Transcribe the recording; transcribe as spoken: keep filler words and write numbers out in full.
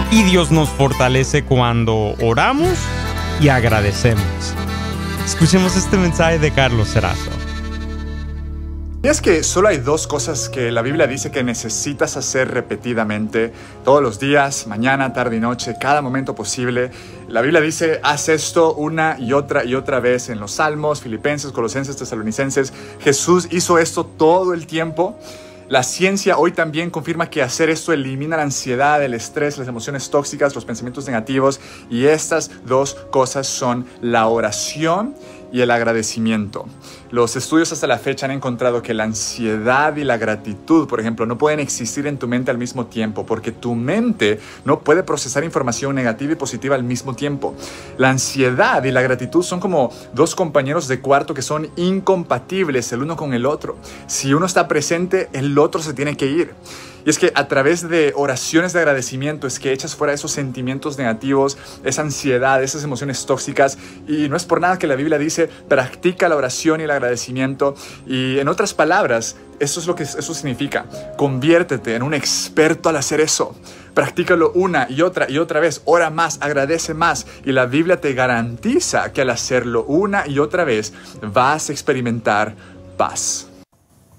Y Dios nos fortalece cuando oramos y agradecemos. Escuchemos este mensaje de Carlos Cerazo. Y es que solo hay dos cosas que la Biblia dice que necesitas hacer repetidamente, todos los días, mañana, tarde y noche, cada momento posible. La Biblia dice, haz esto una y otra y otra vez en los Salmos, Filipenses, Colosenses, Tesalonicenses. Jesús hizo esto todo el tiempo. La ciencia hoy también confirma que hacer esto elimina la ansiedad, el estrés, las emociones tóxicas, los pensamientos negativos. Y estas dos cosas son la oración y el agradecimiento. Los estudios hasta la fecha han encontrado que la ansiedad y la gratitud, por ejemplo, no pueden existir en tu mente al mismo tiempo, porque tu mente no puede procesar información negativa y positiva al mismo tiempo. La ansiedad y la gratitud son como dos compañeros de cuarto que son incompatibles el uno con el otro. Si uno está presente, el otro se tiene que ir. Y es que a través de oraciones de agradecimiento es que echas fuera esos sentimientos negativos, esa ansiedad, esas emociones tóxicas. Y no es por nada que la Biblia dice, practica la oración y el agradecimiento. Y en otras palabras, eso es lo que eso significa. Conviértete en un experto al hacer eso. Practícalo una y otra y otra vez. Ora más, agradece más. Y la Biblia te garantiza que al hacerlo una y otra vez vas a experimentar paz.